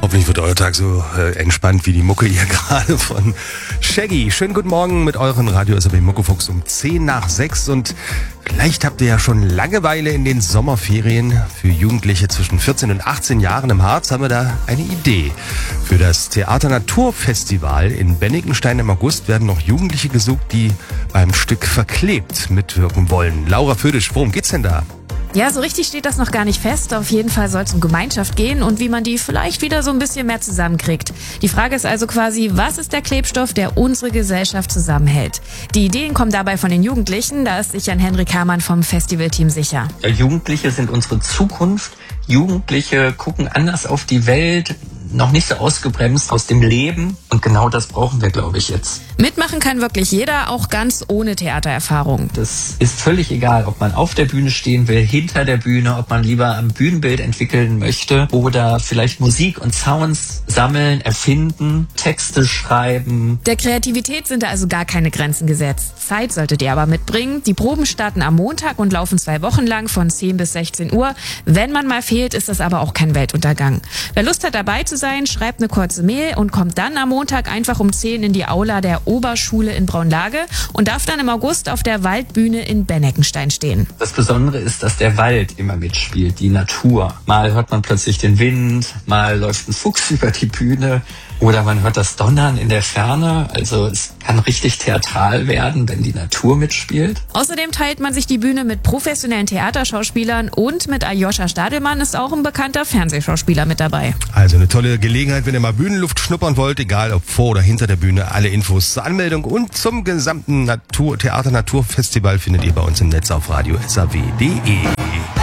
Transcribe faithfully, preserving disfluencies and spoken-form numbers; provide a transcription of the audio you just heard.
Hoffentlich wird euer Tag so äh, entspannt wie die Mucke hier gerade von Shaggy. Schönen guten Morgen mit euren Radio S R B Muckefuchs um zehn nach sechs und vielleicht habt ihr ja schon Langeweile in den Sommerferien. Für Jugendliche zwischen vierzehn und achtzehn Jahren im Harz haben wir da eine Idee. Für das Theater Naturfestival in Bennigenstein im August werden noch Jugendliche gesucht, die beim Stück Verklebt mitwirken wollen. Laura Födisch, worum geht's denn da? Ja, so richtig steht das noch gar nicht fest. Auf jeden Fall soll es um Gemeinschaft gehen und wie man die vielleicht wieder so ein bisschen mehr zusammenkriegt. Die Frage ist also quasi, was ist der Klebstoff, der unsere Gesellschaft zusammenhält? Die Ideen kommen dabei von den Jugendlichen, da ist sich Jan-Henrik Hermann vom Festivalteam sicher. Ja, Jugendliche sind unsere Zukunft. Jugendliche gucken anders auf die Welt, noch nicht so ausgebremst aus dem Leben. Und genau das brauchen wir, glaube ich, jetzt. Mitmachen kann wirklich jeder, auch ganz ohne Theatererfahrung. Das ist völlig egal, ob man auf der Bühne stehen will, hinter der Bühne, ob man lieber am Bühnenbild entwickeln möchte oder vielleicht Musik und Sounds sammeln, erfinden, Texte schreiben. Der Kreativität sind da also gar keine Grenzen gesetzt. Zeit solltet ihr aber mitbringen. Die Proben starten am Montag und laufen zwei Wochen lang von zehn bis sechzehn Uhr. Wenn man mal fehlt, ist das aber auch kein Weltuntergang. Wer Lust hat, dabei zu sein, schreibt eine kurze Mail und kommt dann am Montag einfach um zehn in die Aula der Oberschule in Braunlage und darf dann im August auf der Waldbühne in Bennigenstein stehen. Das Besondere ist, dass der Wald immer mitspielt, die Natur. Mal hört man plötzlich den Wind, mal läuft ein Fuchs über die Bühne oder man hört das Donnern in der Ferne. Also es kann richtig theatral werden, wenn die Natur mitspielt. Außerdem teilt man sich die Bühne mit professionellen Theaterschauspielern und mit Aljoscha Stadelmann ist auch ein bekannter Fernsehschauspieler mit dabei. Also eine tolle Gelegenheit, wenn ihr mal Bühnenluft schnuppern wollt, egal ob vor oder hinter der Bühne. Alle Infos zur Anmeldung und zum gesamten Natur Theater Naturfestival findet ihr bei uns im Netz auf radio s r w punkt d e.